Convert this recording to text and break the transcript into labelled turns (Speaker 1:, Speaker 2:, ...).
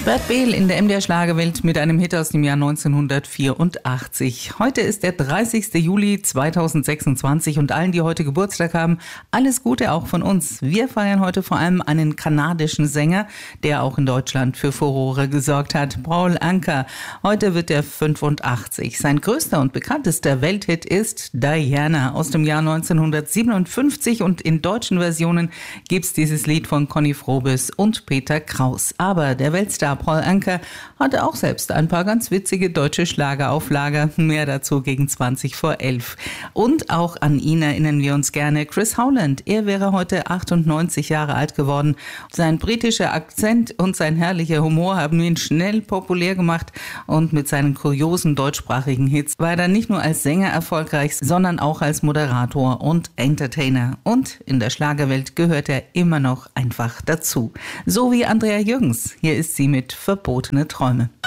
Speaker 1: Bert Behl in der MDR Schlagerwelt mit einem Hit aus dem Jahr 1984. Heute ist der 30. Juli 2026 und allen, die heute Geburtstag haben, alles Gute auch von uns. Wir feiern heute vor allem einen kanadischen Sänger, der auch in Deutschland für Furore gesorgt hat, Paul Anka. Heute wird er 85. Sein größter und bekanntester Welthit ist Diana aus dem Jahr 1957 und in deutschen Versionen gibt's dieses Lied von Conny Frobes und Peter Kraus. Aber der Weltstar Paul Anka hatte auch selbst ein paar ganz witzige deutsche Schlager auf Lager. Mehr dazu gegen 20 vor 11. Und auch an ihn erinnern wir uns gerne. Chris Howland, er wäre heute 98 Jahre alt geworden. Sein britischer Akzent und sein herrlicher Humor haben ihn schnell populär gemacht. Und mit seinen kuriosen deutschsprachigen Hits war er dann nicht nur als Sänger erfolgreich, sondern auch als Moderator und Entertainer. Und in der Schlagerwelt gehört er immer noch einfach dazu. So wie Andrea Jürgens. Hier ist sie mit Verbotene Träume.